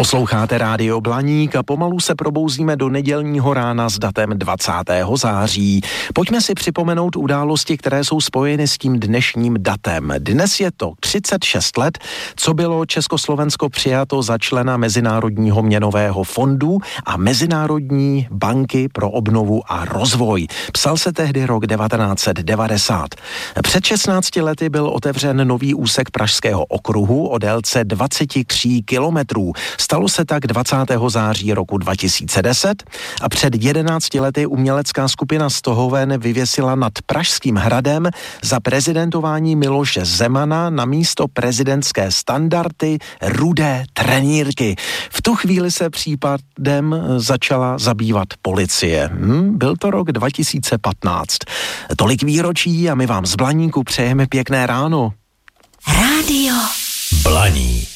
Posloucháte Rádio Blaník a pomalu se probouzíme do nedělního rána s datem 20. září. Pojďme si připomenout události, které jsou spojeny s tím dnešním datem. Dnes je to 36 let, co bylo Československo přijato za člena Mezinárodního měnového fondu a Mezinárodní banky pro obnovu a rozvoj. Psal se tehdy rok 1990. Před 16 lety byl otevřen nový úsek Pražského okruhu o délce 23 kilometrů. Stalo se tak 20. září roku 2010 a před 11 lety umělecká skupina Stohoven vyvěsila nad Pražským hradem za prezidentování Miloše Zemana na místo prezidentské standardy rudé trenýrky. V tu chvíli se případem začala zabývat policie. Byl to rok 2015. Tolik výročí a my vám z Blaníku přejeme pěkné ráno. Rádio Blaník.